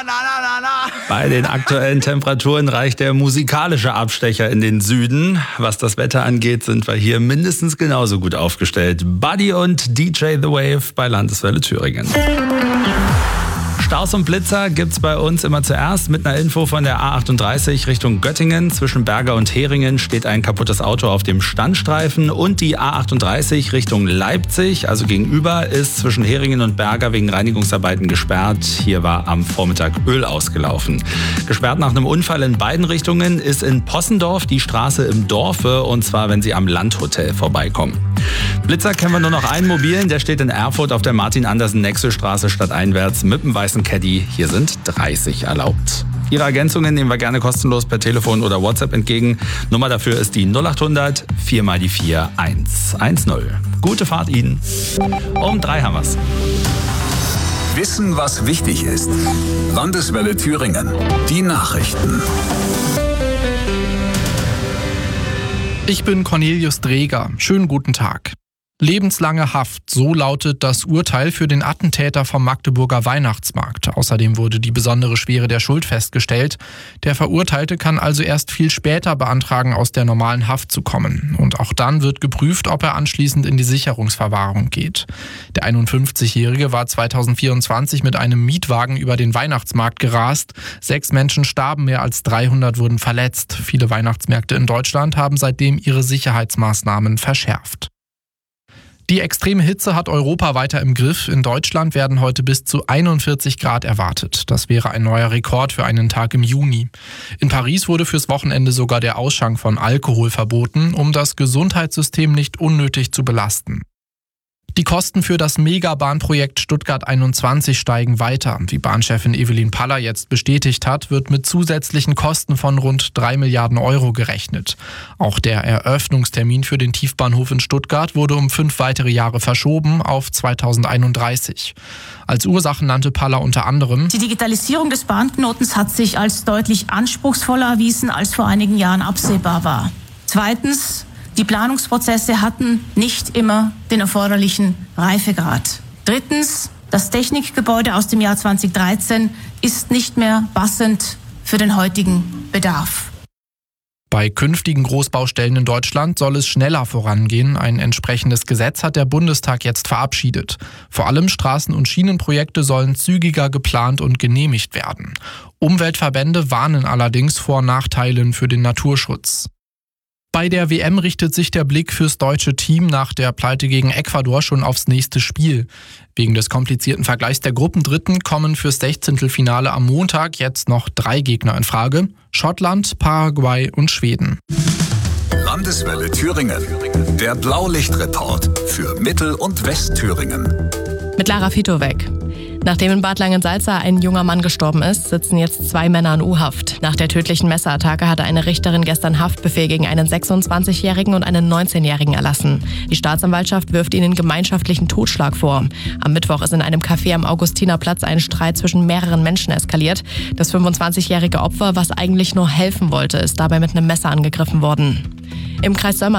Bei den aktuellen Temperaturen reicht der musikalische Abstecher in den Süden. Was das Wetter angeht, sind wir hier mindestens genauso gut aufgestellt. Buddy und DJ The Wave bei Landeswelle Thüringen. Staus und Blitzer gibt's bei uns immer zuerst mit einer Info von der A38 Richtung Göttingen. Zwischen Berger und Heringen steht ein kaputtes Auto auf dem Standstreifen und die A38 Richtung Leipzig, also gegenüber, ist zwischen Heringen und Berger wegen Reinigungsarbeiten gesperrt. Hier war am Vormittag Öl ausgelaufen. Gesperrt nach einem Unfall in beiden Richtungen ist in Possendorf die Straße im Dorfe, und zwar, wenn Sie am Landhotel vorbeikommen. Blitzer kennen wir nur noch einen mobilen, der steht in Erfurt auf der Martin-Andersen-Nexel-Straße stadteinwärts mit einem weißen Caddy. Hier sind 30 erlaubt. Ihre Ergänzungen nehmen wir gerne kostenlos per Telefon oder WhatsApp entgegen. Nummer dafür ist die 0800 4 mal die 4 110. Gute Fahrt Ihnen. Um 3 haben wir's. Wissen, was wichtig ist. Landeswelle Thüringen. Die Nachrichten. Ich bin Cornelius Dreger. Schönen guten Tag. Lebenslange Haft, so lautet das Urteil für den Attentäter vom Magdeburger Weihnachtsmarkt. Außerdem wurde die besondere Schwere der Schuld festgestellt. Der Verurteilte kann also erst viel später beantragen, aus der normalen Haft zu kommen. Und auch dann wird geprüft, ob er anschließend in die Sicherungsverwahrung geht. Der 51-Jährige war 2024 mit einem Mietwagen über den Weihnachtsmarkt gerast. 6 Menschen starben, mehr als 300 wurden verletzt. Viele Weihnachtsmärkte in Deutschland haben seitdem ihre Sicherheitsmaßnahmen verschärft. Die extreme Hitze hat Europa weiter im Griff. In Deutschland werden heute bis zu 41 Grad erwartet. Das wäre ein neuer Rekord für einen Tag im Juni. In Paris wurde fürs Wochenende sogar der Ausschank von Alkohol verboten, um das Gesundheitssystem nicht unnötig zu belasten. Die Kosten für das Megabahnprojekt Stuttgart 21 steigen weiter. Wie Bahnchefin Evelyn Paller jetzt bestätigt hat, wird mit zusätzlichen Kosten von rund 3 Milliarden Euro gerechnet. Auch der Eröffnungstermin für den Tiefbahnhof in Stuttgart wurde um 5 weitere Jahre verschoben auf 2031. Als Ursachen nannte Paller unter anderem: Die Digitalisierung des Bahnknotens hat sich als deutlich anspruchsvoller erwiesen, als vor einigen Jahren absehbar war. Zweitens: Die Planungsprozesse hatten nicht immer den erforderlichen Reifegrad. Drittens: Das Technikgebäude aus dem Jahr 2013 ist nicht mehr passend für den heutigen Bedarf. Bei künftigen Großbaustellen in Deutschland soll es schneller vorangehen. Ein entsprechendes Gesetz hat der Bundestag jetzt verabschiedet. Vor allem Straßen- und Schienenprojekte sollen zügiger geplant und genehmigt werden. Umweltverbände warnen allerdings vor Nachteilen für den Naturschutz. Bei der WM richtet sich der Blick fürs deutsche Team nach der Pleite gegen Ecuador schon aufs nächste Spiel. Wegen des komplizierten Vergleichs der Gruppendritten kommen fürs 16. am Montag jetzt noch 3 Gegner in Frage: Schottland, Paraguay und Schweden. Landeswelle Thüringen. Der Blaulichtreport für Mittel- und Westthüringen. Mit Lara Fitowek. Nachdem in Bad Langensalza ein junger Mann gestorben ist, sitzen jetzt 2 Männer in U-Haft. Nach der tödlichen Messerattacke hatte eine Richterin gestern Haftbefehl gegen einen 26-Jährigen und einen 19-Jährigen erlassen. Die Staatsanwaltschaft wirft ihnen gemeinschaftlichen Totschlag vor. Am Mittwoch ist in einem Café am Augustinerplatz ein Streit zwischen mehreren Menschen eskaliert. Das 25-jährige Opfer, was eigentlich nur helfen wollte, ist dabei mit einem Messer angegriffen worden. Im Kreis Sömmer